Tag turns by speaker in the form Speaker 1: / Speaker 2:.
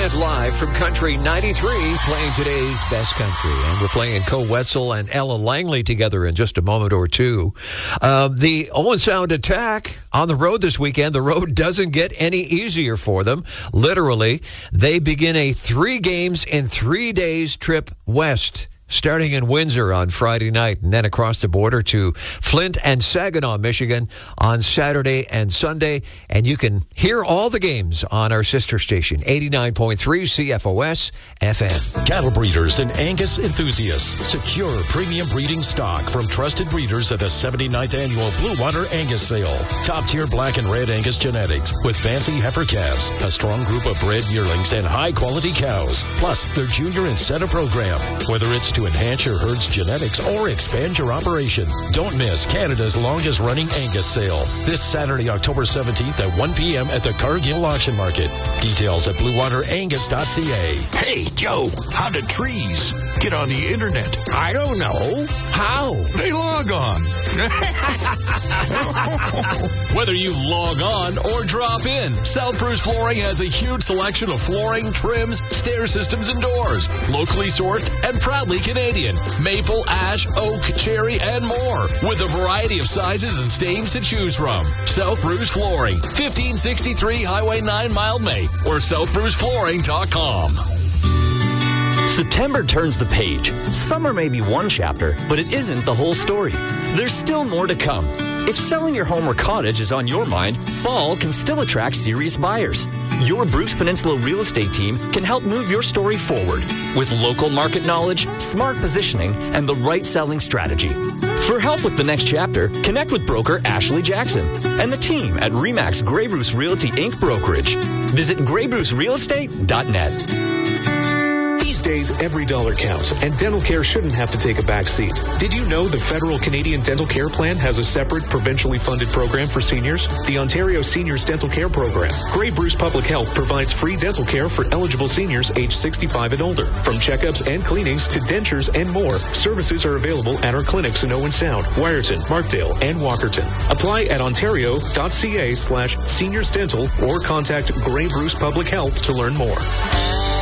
Speaker 1: Brent live from Country 93, playing today's best country. And we're playing Co Wetzel and Ella Langley together in just a moment or two. The Owen Sound Attack on the road this weekend. The road doesn't get any easier for them. Literally, they begin a 3 games in 3 days trip west, starting in Windsor on Friday night and then across the border to Flint and Saginaw, Michigan on Saturday and Sunday. And you can hear all the games on our sister station, 89.3 CFOS FM.
Speaker 2: Cattle breeders and Angus enthusiasts. Secure premium breeding stock from trusted breeders at the 79th Annual Blue Water Angus Sale. Top-tier black and red Angus genetics with fancy heifer calves, a strong group of bred yearlings, and high-quality cows. Plus, their junior incentive program. Whether it's to enhance your herd's genetics or expand your operation. Don't miss Canada's longest running Angus sale this Saturday, October 17th at 1 p.m. at the Cargill Auction Market. Details at bluewaterangus.ca.
Speaker 3: Hey, Joe, how do trees get on the internet?
Speaker 1: I don't know. How?
Speaker 3: They log on.
Speaker 4: Whether you log on or drop in, South Bruce Flooring has a huge selection of flooring, trims, stair systems, and doors. Locally sourced and proudly Canadian. Maple, ash, oak, cherry, and more. With a variety of sizes and stains to choose from. South Bruce Flooring, 1563 Highway 9 Mile May, or southbruceflooring.com.
Speaker 5: September turns the page. Summer may be one chapter, but it isn't the whole story. There's still more to come. If selling your home or cottage is on your mind, fall can still attract serious buyers. Your Bruce Peninsula real estate team can help move your story forward with local market knowledge, smart positioning, and the right selling strategy. For help with the next chapter, connect with broker Ashley Jackson and the team at RE/MAX Grey Bruce Realty Inc. Brokerage. Visit GreyBruceRealEstate.net.
Speaker 6: These days, every dollar counts, and dental care shouldn't have to take a back seat. Did you know the Federal Canadian Dental Care Plan has a separate, provincially funded program for seniors? The Ontario Seniors Dental Care Program. Grey Bruce Public Health provides free dental care for eligible seniors aged 65 and older. From checkups and cleanings to dentures and more, services are available at our clinics in Owen Sound, Wyerton, Markdale, and Walkerton. Apply at ontario.ca/seniorsdental or contact Grey Bruce Public Health to learn more.